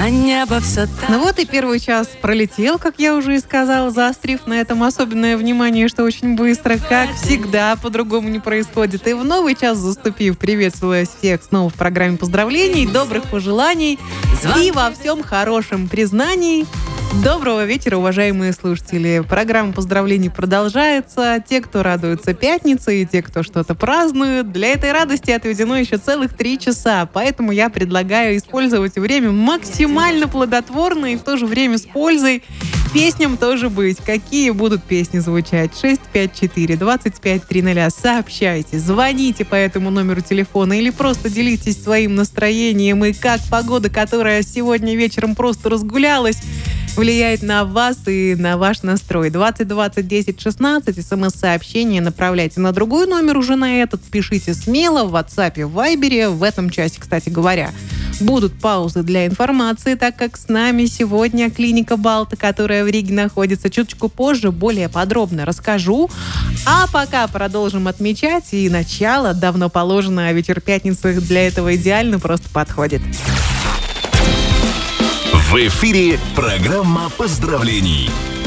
а небо все так. Ну вот и первый час пролетел, как я уже и сказала, заострив на этом особенное внимание, что очень быстро, как всегда, по-другому не происходит. И в новый час заступив, приветствую всех снова в программе поздравлений, добрых пожеланий и во всем хорошем признаний. Доброго вечера, уважаемые слушатели. Программа поздравлений продолжается. Те, кто радуется пятнице, и те, кто что-то празднует, для этой радости отведено еще целых 3 часа. Поэтому я предлагаю использовать время максимально плодотворно и в то же время с пользой. Песням тоже быть. Какие будут песни звучать? 654-2530. Сообщайте, звоните по этому номеру телефона или просто делитесь своим настроением. И как погода, которая сегодня вечером просто разгулялась, влияет на вас и на ваш настрой. 2020 10 16. СМС-сообщение направляйте на другой номер, уже на этот. Пишите смело в WhatsApp, в Viber. В этом часе, кстати говоря, будут паузы для информации, так как с нами сегодня клиника Балта, которая в Риге находится. Чуточку позже более подробно расскажу. А пока продолжим отмечать. И начало давно положено, а вечер пятницы для этого идеально просто подходит. В эфире программа поздравлений.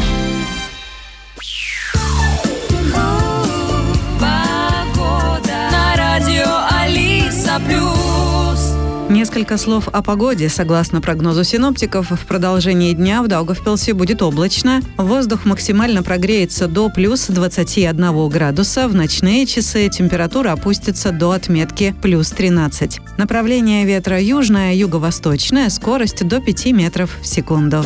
Погода на радио Алиса Плюс. Несколько слов о погоде. Согласно прогнозу синоптиков, в продолжении дня в Даугавпилсе будет облачно. Воздух максимально прогреется до плюс 21 градуса. В ночные часы температура опустится до отметки плюс 13. Направление ветра южное, юго-восточное, скорость до 5 метров в секунду.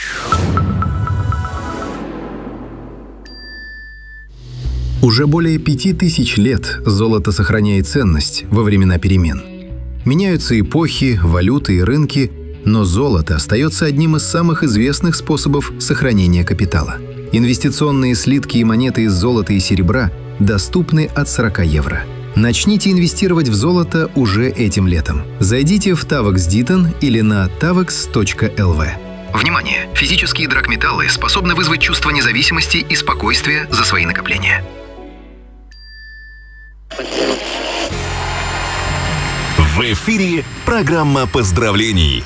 Уже более 5000 лет золото сохраняет ценность во времена перемен. Меняются эпохи, валюты и рынки, но золото остается одним из самых известных способов сохранения капитала. Инвестиционные слитки и монеты из золота и серебра доступны от 40 евро. Начните инвестировать в золото уже этим летом. Зайдите в Tavax Ditton или на tavax.lv. Внимание! Физические драгметаллы способны вызвать чувство независимости и спокойствия за свои накопления. В эфире программа поздравлений.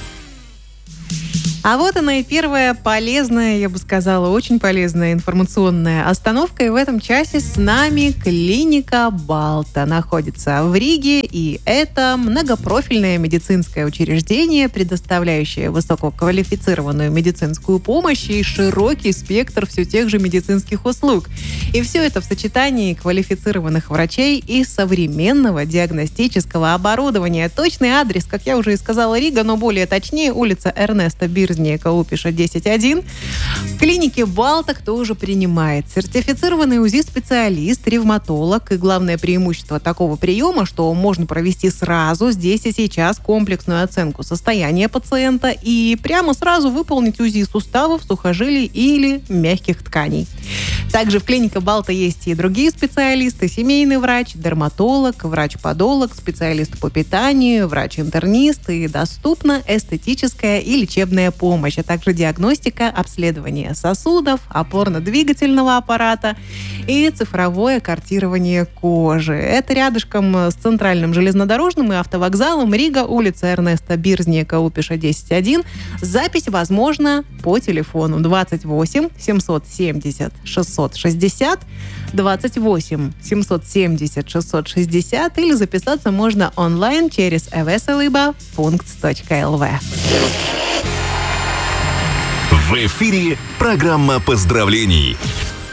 А вот она и первая полезная, я бы сказала, очень полезная информационная остановка. И в этом часе с нами клиника Балта находится в Риге. И это многопрофильное медицинское учреждение, предоставляющее высококвалифицированную медицинскую помощь и широкий спектр все тех же медицинских услуг. И все это в сочетании квалифицированных врачей и современного диагностического оборудования. Точный адрес, как я уже и сказала, Рига, но более точнее улица Эрнеста Бирзнека Упиша 10-1. В клинике Балта кто уже принимает? Сертифицированный УЗИ-специалист, ревматолог. И главное преимущество такого приема, что можно провести сразу, здесь и сейчас, комплексную оценку состояния пациента и прямо сразу выполнить УЗИ суставов, сухожилий или мягких тканей. Также в клинике Балта есть и другие специалисты: семейный врач, дерматолог, врач-подолог, специалист по питанию, врач-интернист, и доступна эстетическая и лечебная помощь, а также диагностика, обследование сосудов, опорно-двигательного аппарата и цифровое картирование кожи. Это рядышком с центральным железнодорожным и автовокзалом Рига, улица Эрнеста Бирзнека Упиша 10-1. Запись возможна по телефону 28 770 660, 28 770 660, или записаться можно онлайн через eveseliba.lv. В эфире программа поздравлений.